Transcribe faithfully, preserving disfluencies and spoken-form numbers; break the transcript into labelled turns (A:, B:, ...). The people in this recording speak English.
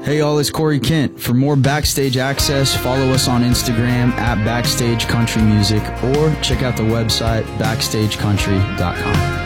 A: Hey y'all, it's Corey Kent. For more backstage access, follow us on Instagram at Backstage Country Music or check out the website backstage country dot com.